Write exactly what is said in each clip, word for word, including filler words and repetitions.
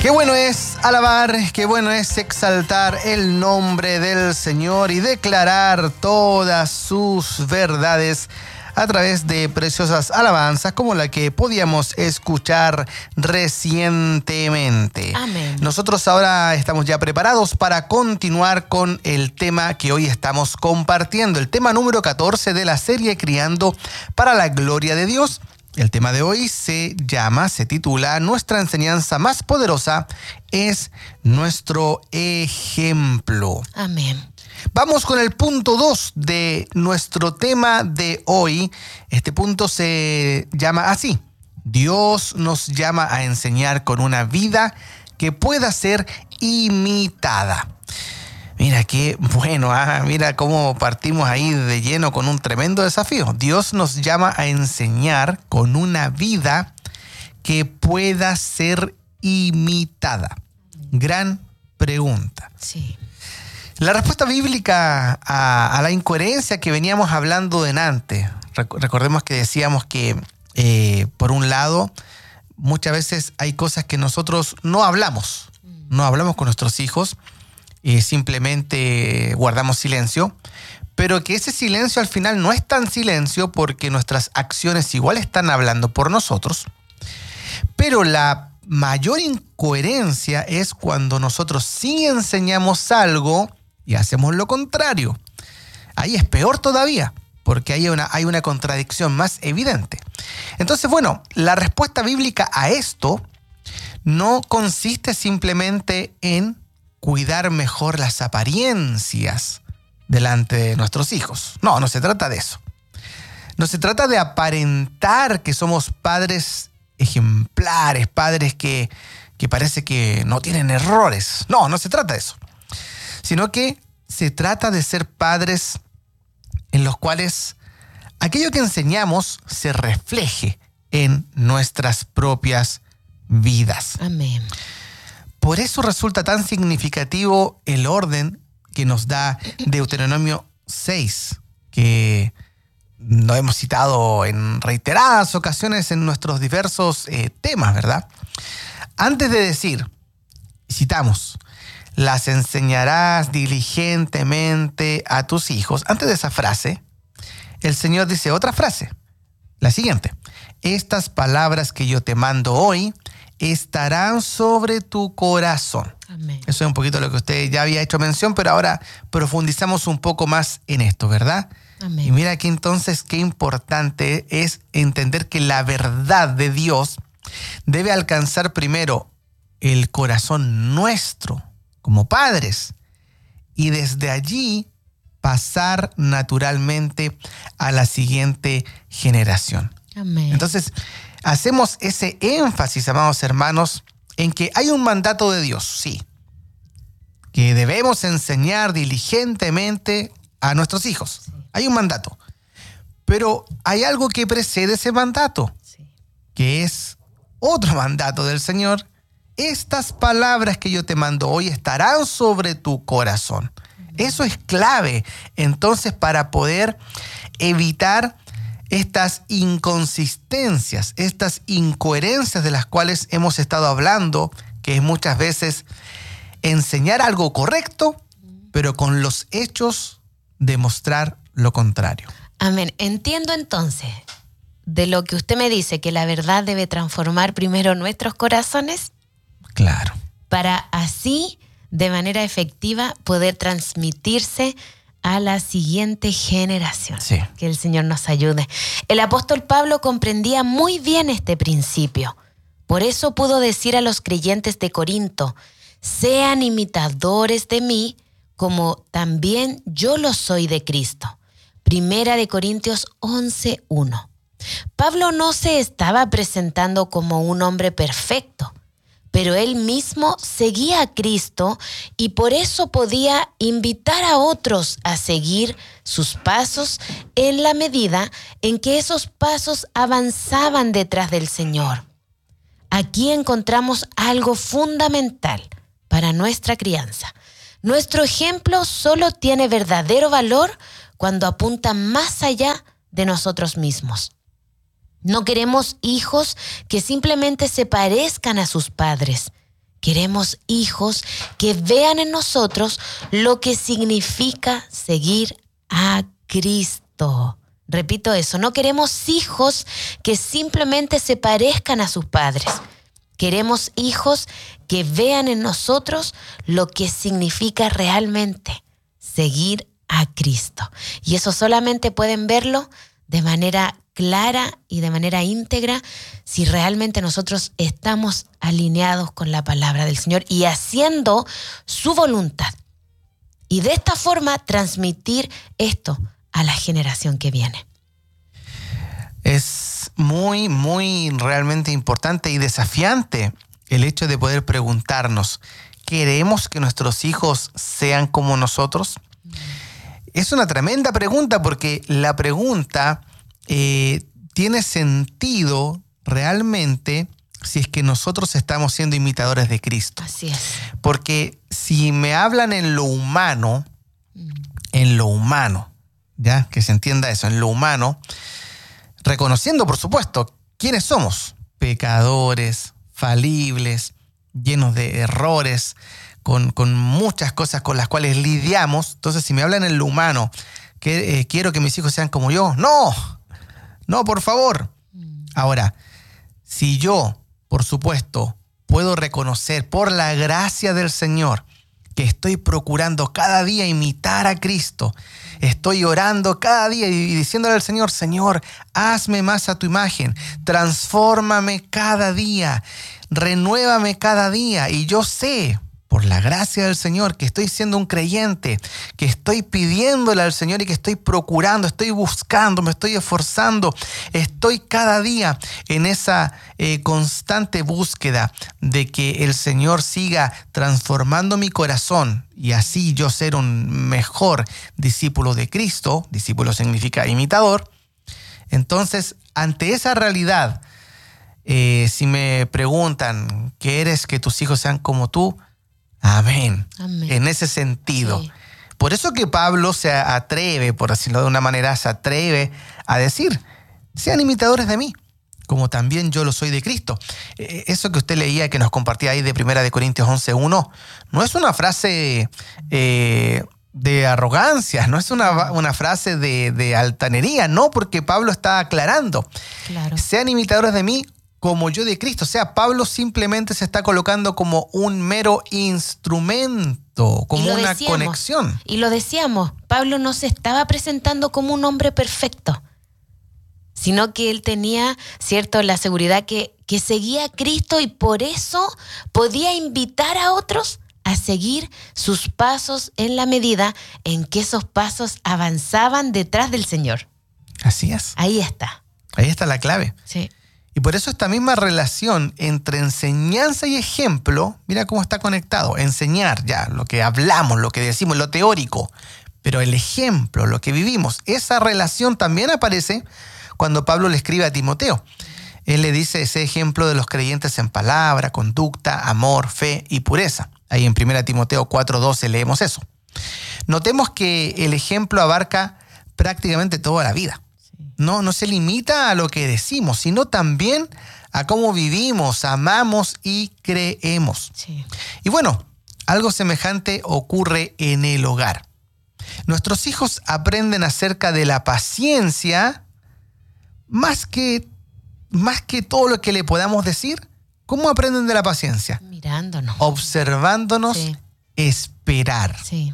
Qué bueno es alabar, qué bueno es exaltar el nombre del Señor y declarar todas sus verdades a través de preciosas alabanzas como la que podíamos escuchar recientemente. Amén. Nosotros ahora estamos ya preparados para continuar con el tema que hoy estamos compartiendo, el tema número catorce de la serie Criando para la Gloria de Dios. El tema de hoy se llama, se titula, Nuestra enseñanza más poderosa es nuestro ejemplo. Amén. Vamos con el punto dos de nuestro tema de hoy. Este punto se llama así: Dios nos llama a enseñar con una vida que pueda ser imitada. Mira qué bueno, ah, mira cómo partimos ahí de lleno con un tremendo desafío. Dios nos llama a enseñar con una vida que pueda ser imitada. Gran pregunta. Sí. La respuesta bíblica a, a la incoherencia que veníamos hablando delante. Recordemos que decíamos que, eh, por un lado, muchas veces hay cosas que nosotros no hablamos. No hablamos con nuestros hijos. Y simplemente guardamos silencio, pero que ese silencio al final no es tan silencio porque nuestras acciones igual están hablando por nosotros, pero la mayor incoherencia es cuando nosotros sí enseñamos algo y hacemos lo contrario. Ahí es peor todavía, porque hay una, hay una contradicción más evidente. Entonces, bueno, la respuesta bíblica a esto no consiste simplemente en cuidar mejor las apariencias delante de nuestros hijos. No, no se trata de eso. No se trata de aparentar que somos padres ejemplares, padres que, que parece que no tienen errores. No, no se trata de eso. Sino que se trata de ser padres en los cuales aquello que enseñamos se refleje en nuestras propias vidas. Amén. Por eso resulta tan significativo el orden que nos da Deuteronomio seis, que lo hemos citado en reiteradas ocasiones en nuestros diversos eh, temas, ¿verdad? Antes de decir, citamos, las enseñarás diligentemente a tus hijos. Antes de esa frase, el Señor dice otra frase, la siguiente: estas palabras que yo te mando hoy estarán sobre tu corazón. Amén. Eso es un poquito lo que usted ya había hecho mención, pero ahora profundizamos un poco más en esto, ¿verdad? Amén. Y mira aquí entonces qué importante es entender que la verdad de Dios debe alcanzar primero el corazón nuestro como padres y desde allí pasar naturalmente a la siguiente generación. Amén. Entonces, hacemos ese énfasis, amados hermanos, en que hay un mandato de Dios, sí, que debemos enseñar diligentemente a nuestros hijos. Sí. Hay un mandato, pero hay algo que precede ese mandato, sí, que es otro mandato del Señor. Estas palabras que yo te mando hoy estarán sobre tu corazón. Eso es clave, entonces, para poder evitar estas inconsistencias, estas incoherencias de las cuales hemos estado hablando, que es muchas veces enseñar algo correcto, pero con los hechos demostrar lo contrario. Amén. Entiendo entonces de lo que usted me dice, que la verdad debe transformar primero nuestros corazones. Claro. Para así, de manera efectiva, poder transmitirse a la siguiente generación. Sí. Que el Señor nos ayude. El apóstol Pablo comprendía muy bien este principio. Por eso pudo decir a los creyentes de Corinto: sean imitadores de mí, como también yo lo soy de Cristo. Primera de Corintios once uno. Pablo no se estaba presentando como un hombre perfecto, pero él mismo seguía a Cristo y por eso podía invitar a otros a seguir sus pasos en la medida en que esos pasos avanzaban detrás del Señor. Aquí encontramos algo fundamental para nuestra crianza. Nuestro ejemplo solo tiene verdadero valor cuando apunta más allá de nosotros mismos. No queremos hijos que simplemente se parezcan a sus padres. Queremos hijos que vean en nosotros lo que significa seguir a Cristo. Repito eso, no queremos hijos que simplemente se parezcan a sus padres. Queremos hijos que vean en nosotros lo que significa realmente seguir a Cristo. Y eso solamente pueden verlo de manera clara y de manera íntegra si realmente nosotros estamos alineados con la palabra del Señor y haciendo su voluntad. Y de esta forma transmitir esto a la generación que viene. Es muy, muy realmente importante y desafiante el hecho de poder preguntarnos, ¿queremos que nuestros hijos sean como nosotros? Mm. Es una tremenda pregunta porque la pregunta eh, tiene sentido realmente si es que nosotros estamos siendo imitadores de Cristo. Así es. Porque si me hablan en lo humano, mm. en lo humano, ya que se entienda eso, en lo humano, reconociendo, por supuesto, quiénes somos, pecadores, falibles, llenos de errores, con, con muchas cosas con las cuales lidiamos. Entonces, si me hablan en lo humano, que eh, quiero que mis hijos sean como yo, no, no, por favor. Ahora, si yo, por supuesto, puedo reconocer por la gracia del Señor que estoy procurando cada día imitar a Cristo, estoy orando cada día y diciéndole al Señor, Señor, hazme más a tu imagen, transfórmame cada día, renuévame cada día. Y yo sé, por la gracia del Señor, que estoy siendo un creyente, que estoy pidiéndole al Señor y que estoy procurando, estoy buscando, me estoy esforzando, estoy cada día en esa eh, constante búsqueda de que el Señor siga transformando mi corazón y así yo ser un mejor discípulo de Cristo. Discípulo significa imitador. Entonces, ante esa realidad, eh, si me preguntan, ¿quieres que tus hijos sean como tú? Amén. Amén. En ese sentido. Sí. Por eso que Pablo se atreve, por decirlo de una manera, se atreve a decir, sean imitadores de mí, como también yo lo soy de Cristo. Eso que usted leía, que nos compartía ahí de Primera de Corintios once uno, no es una frase eh, de arrogancia, no es una, una frase de, de altanería, no, porque Pablo está aclarando. Claro. Sean imitadores de mí, como yo de Cristo. O sea, Pablo simplemente se está colocando como un mero instrumento, como una decíamos, conexión. Y lo decíamos, Pablo no se estaba presentando como un hombre perfecto, sino que él tenía, cierto, la seguridad que, que seguía a Cristo y por eso podía invitar a otros a seguir sus pasos en la medida en que esos pasos avanzaban detrás del Señor. Así es. Ahí está. Ahí está la clave. Sí. Y por eso esta misma relación entre enseñanza y ejemplo, mira cómo está conectado. Enseñar, ya, lo que hablamos, lo que decimos, lo teórico, pero el ejemplo, lo que vivimos, esa relación también aparece cuando Pablo le escribe a Timoteo. Él le dice ese ejemplo de los creyentes en palabra, conducta, amor, fe y pureza. Ahí en Primera Timoteo cuatro doce leemos eso. Notemos que el ejemplo abarca prácticamente toda la vida. No, no se limita a lo que decimos, sino también a cómo vivimos, amamos y creemos. Sí. Y bueno, algo semejante ocurre en el hogar. Nuestros hijos aprenden acerca de la paciencia más que, más que todo lo que le podamos decir. ¿Cómo aprenden de la paciencia? Mirándonos. Observándonos, sí. Esperar. Sí.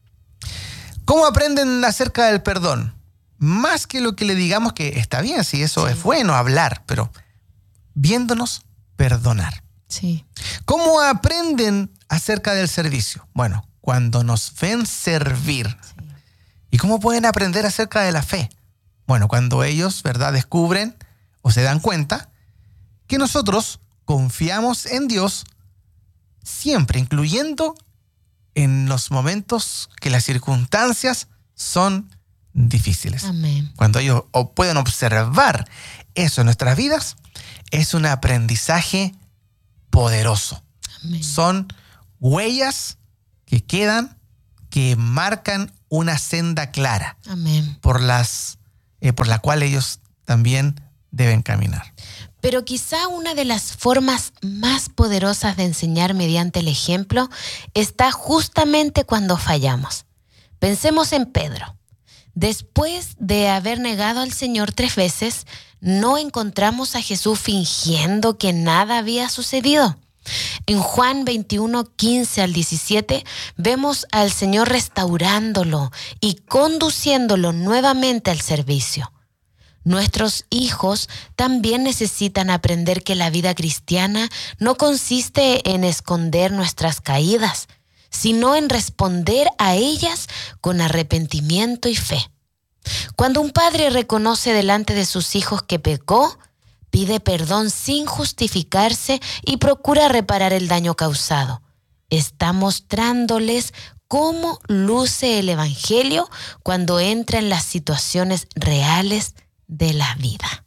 ¿Cómo aprenden acerca del perdón? Más que lo que le digamos que está bien, si eso sí. Es bueno hablar, pero viéndonos perdonar. Sí. ¿Cómo aprenden acerca del servicio? Bueno, cuando nos ven servir. Sí. ¿Y cómo pueden aprender acerca de la fe? Bueno, cuando ellos, ¿verdad?, descubren o se dan cuenta que nosotros confiamos en Dios siempre, incluyendo en los momentos que las circunstancias son difíciles. Amén. Cuando ellos pueden observar eso en nuestras vidas, es un aprendizaje poderoso. Amén. Son huellas que quedan, que marcan una senda clara. Amén. Por las, eh, por la cual ellos también deben caminar. Pero quizá una de las formas más poderosas de enseñar mediante el ejemplo está justamente cuando fallamos. Pensemos en Pedro. Después de haber negado al Señor tres veces, no encontramos a Jesús fingiendo que nada había sucedido. En Juan veintiuno, quince al diecisiete, vemos al Señor restaurándolo y conduciéndolo nuevamente al servicio. Nuestros hijos también necesitan aprender que la vida cristiana no consiste en esconder nuestras caídas, sino en responder a ellas con arrepentimiento y fe. Cuando un padre reconoce delante de sus hijos que pecó, pide perdón sin justificarse y procura reparar el daño causado. Está mostrándoles cómo luce el Evangelio cuando entra en las situaciones reales de la vida.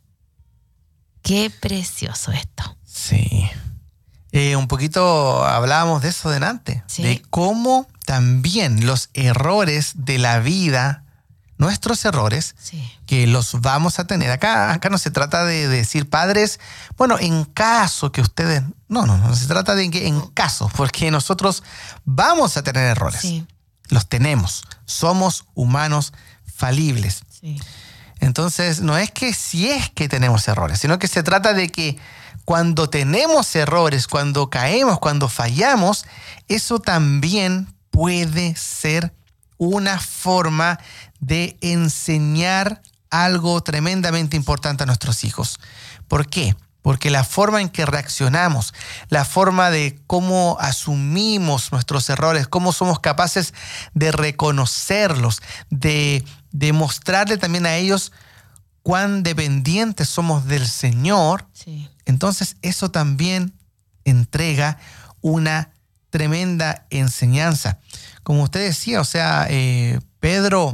Qué precioso esto. Sí. Eh, un poquito hablábamos de eso delante, sí. de cómo también los errores de la vida, nuestros errores, sí. que los vamos a tener. Acá, acá no se trata de decir, padres, bueno, en caso que ustedes... No, no, no se trata de que en caso, porque nosotros vamos a tener errores. Sí. Los tenemos. Somos humanos falibles. Sí. Entonces, no es que si es que tenemos errores, sino que se trata de que cuando tenemos errores, cuando caemos, cuando fallamos, eso también puede ser una forma de enseñar algo tremendamente importante a nuestros hijos. ¿Por qué? Porque la forma en que reaccionamos, la forma de cómo asumimos nuestros errores, cómo somos capaces de reconocerlos, de, de mostrarle también a ellos cuán dependientes somos del Señor, sí. Entonces eso también entrega una tremenda enseñanza. Como usted decía, o sea, eh, Pedro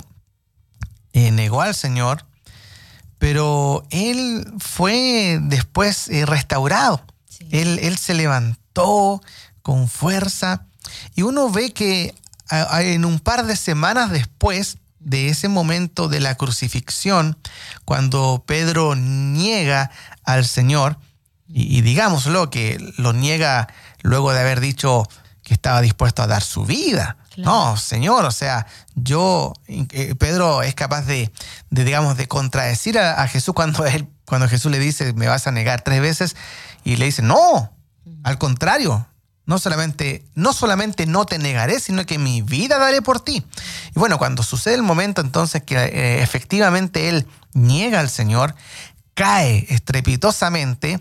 eh, negó al Señor, pero él fue después eh, restaurado. Sí. Él, él se levantó con fuerza y uno ve que a, a, en un par de semanas después de ese momento de la crucifixión, cuando Pedro niega al Señor, y, y digámoslo, que lo niega luego de haber dicho que estaba dispuesto a dar su vida. Claro. No, Señor, o sea, yo, eh, Pedro es capaz de, de digamos, de contradecir a, a Jesús cuando, él, cuando Jesús le dice, me vas a negar tres veces, y le dice, no, al contrario, no solamente, no solamente no te negaré, sino que mi vida daré por ti. Y bueno, cuando sucede el momento entonces que eh, efectivamente él niega al Señor, cae estrepitosamente,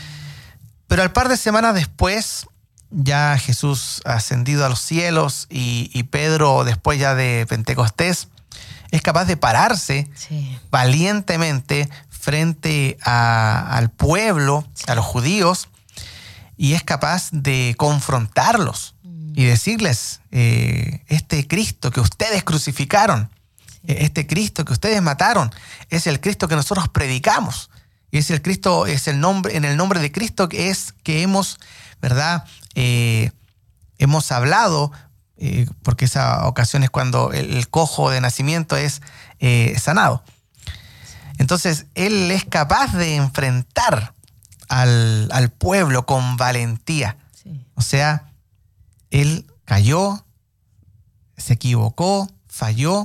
pero al par de semanas después, ya Jesús ascendido a los cielos y, y Pedro después ya de Pentecostés es capaz de pararse sí. valientemente frente a, al pueblo, sí. a los judíos, y es capaz de confrontarlos mm. y decirles, eh, este Cristo que ustedes crucificaron, sí. este Cristo que ustedes mataron, es el Cristo que nosotros predicamos. Y es el Cristo, es el nombre, en el nombre de Cristo que es que hemos, ¿verdad? Eh, hemos hablado, eh, porque esa ocasión es cuando el, el cojo de nacimiento es eh, sanado. Entonces, él es capaz de enfrentar al, al pueblo con valentía. Sí. O sea, él cayó, se equivocó, falló,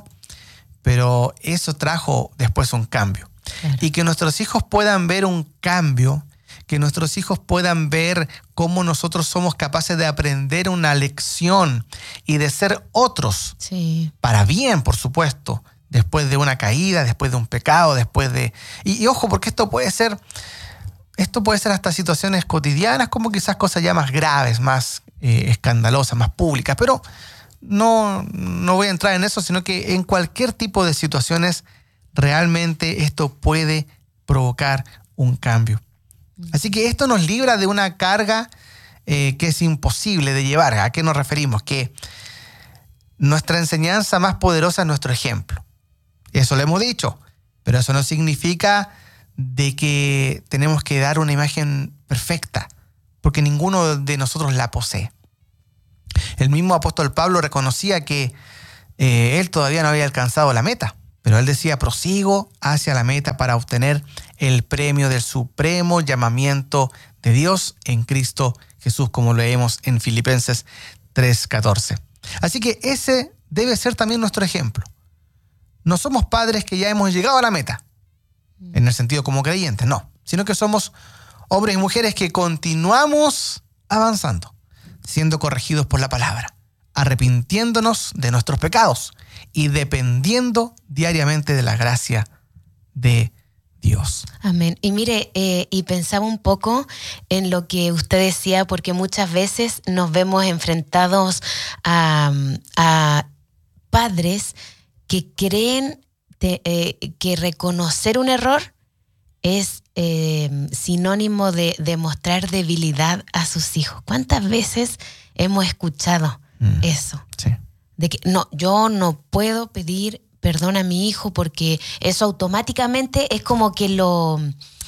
pero eso trajo después un cambio. Claro. Y que nuestros hijos puedan ver un cambio, que nuestros hijos puedan ver cómo nosotros somos capaces de aprender una lección y de ser otros, sí. para bien, por supuesto, después de una caída, después de un pecado, después de... Y, y ojo, porque esto puede ser, esto puede ser hasta situaciones cotidianas, como quizás cosas ya más graves, más eh, escandalosas, más públicas, pero no, no voy a entrar en eso, sino que en cualquier tipo de situaciones realmente esto puede provocar un cambio. Así que esto nos libra de una carga eh, que es imposible de llevar. ¿A qué nos referimos? Que nuestra enseñanza más poderosa es nuestro ejemplo. Eso lo hemos dicho, pero eso no significa de que tenemos que dar una imagen perfecta, porque ninguno de nosotros la posee. El mismo apóstol Pablo reconocía que eh, él todavía no había alcanzado la meta, Pero él decía, prosigo hacia la meta para obtener el premio del supremo llamamiento de Dios en Cristo Jesús, como leemos en Filipenses tres catorce. Así que ese debe ser también nuestro ejemplo. No somos padres que ya hemos llegado a la meta, en el sentido como creyentes, no, sino que somos hombres y mujeres que continuamos avanzando, siendo corregidos por la palabra, arrepintiéndonos de nuestros pecados y dependiendo diariamente de la gracia de Dios. Amén. Y mire, eh, y pensaba un poco en lo que usted decía, porque muchas veces nos vemos enfrentados a, a padres que creen de, eh, que reconocer un error es eh, sinónimo de, de mostrar debilidad a sus hijos. ¿Cuántas veces hemos escuchado mm, eso? Sí. De que no, yo no puedo pedir perdón a mi hijo porque eso automáticamente es como que lo,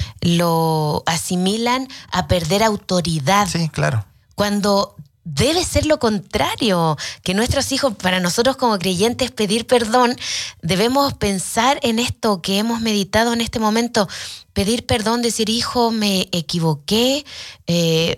lo asimilan a perder autoridad. Sí, claro. Cuando debe ser lo contrario, que nuestros hijos, para nosotros como creyentes, pedir perdón, debemos pensar en esto que hemos meditado en este momento, pedir perdón, decir, hijo, me equivoqué, eh,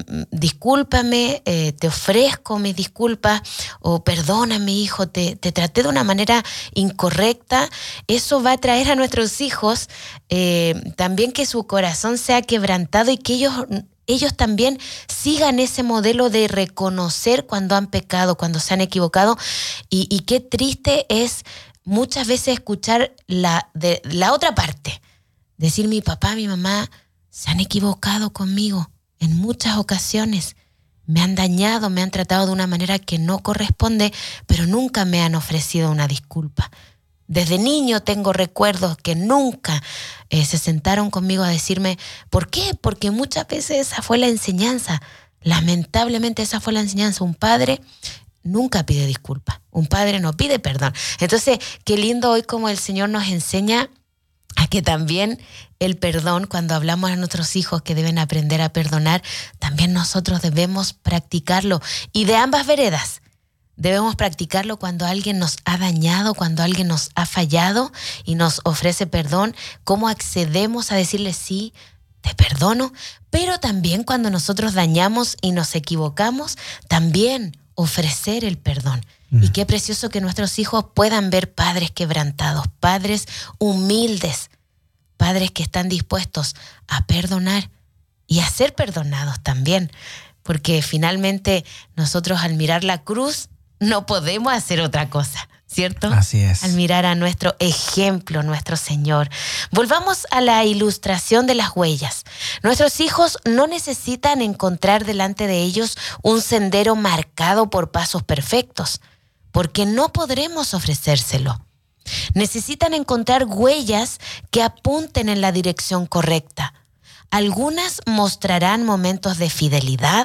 discúlpame, eh, te ofrezco mis disculpas, o perdóname, hijo, te, te traté de una manera incorrecta. Eso va a traer a nuestros hijos eh, también que su corazón sea quebrantado y que ellos... ellos también sigan ese modelo de reconocer cuando han pecado, cuando se han equivocado. Y, y qué triste es muchas veces escuchar la, de, la otra parte. Decir, mi papá, mi mamá se han equivocado conmigo en muchas ocasiones. Me han dañado, me han tratado de una manera que no corresponde, pero nunca me han ofrecido una disculpa. Desde niño tengo recuerdos que nunca eh, se sentaron conmigo a decirme, ¿por qué? Porque muchas veces esa fue la enseñanza. Lamentablemente esa fue la enseñanza. Un padre nunca pide disculpas. Un padre no pide perdón. Entonces, qué lindo hoy como el Señor nos enseña a que también el perdón, cuando hablamos a nuestros hijos que deben aprender a perdonar, también nosotros debemos practicarlo. Y de ambas veredas. Debemos practicarlo cuando alguien nos ha dañado, cuando alguien nos ha fallado y nos ofrece perdón. ¿Cómo accedemos a decirle sí, te perdono? Pero también cuando nosotros dañamos y nos equivocamos, también ofrecer el perdón. Mm. Y qué precioso que nuestros hijos puedan ver padres quebrantados, padres humildes, padres que están dispuestos a perdonar y a ser perdonados también. Porque finalmente nosotros al mirar la cruz, no podemos hacer otra cosa, ¿cierto? Así es. Al mirar a nuestro ejemplo, nuestro Señor. Volvamos a la ilustración de las huellas. Nuestros hijos no necesitan encontrar delante de ellos un sendero marcado por pasos perfectos, porque no podremos ofrecérselo. Necesitan encontrar huellas que apunten en la dirección correcta. Algunas mostrarán momentos de fidelidad,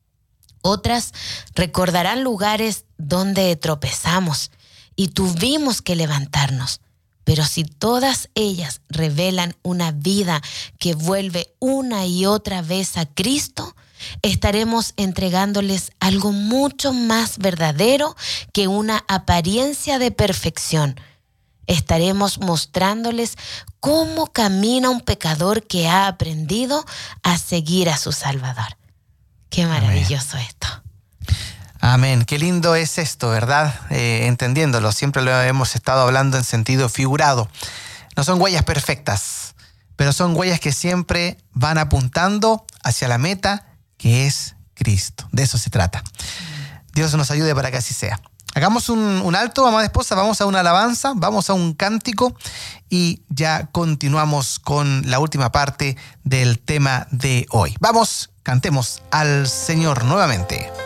otras recordarán lugares donde tropezamos y tuvimos que levantarnos. Pero si todas ellas revelan una vida que vuelve una y otra vez a Cristo, estaremos entregándoles algo mucho más verdadero que una apariencia de perfección. Estaremos mostrándoles cómo camina un pecador que ha aprendido a seguir a su Salvador. Qué maravilloso Amén. Esto. Amén. Qué lindo es esto, ¿verdad? Eh, entendiéndolo. Siempre lo hemos estado hablando en sentido figurado. No son huellas perfectas, pero son huellas que siempre van apuntando hacia la meta, que es Cristo. De eso se trata. Dios nos ayude para que así sea. Hagamos un, un alto, amada esposa. Vamos a una alabanza, vamos a un cántico y ya continuamos con la última parte del tema de hoy. Vamos, cantemos al Señor nuevamente.